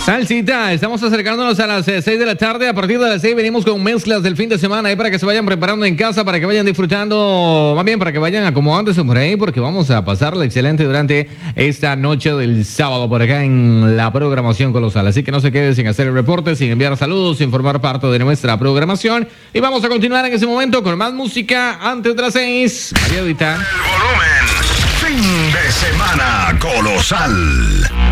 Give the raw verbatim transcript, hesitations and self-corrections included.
Salsita, estamos acercándonos a las seis de la tarde. A partir de las seis venimos con mezclas del fin de semana ahí para que se vayan preparando en casa, para que vayan disfrutando, más bien para que vayan acomodándose por ahí, porque vamos a pasarla excelente durante esta noche del sábado por acá en la programación colosal. Así que no se quede sin hacer el reporte, sin enviar saludos, sin formar parte de nuestra programación. Y vamos a continuar en ese momento con más música antes de las seis. María Edita. El volumen. Fin de semana colosal.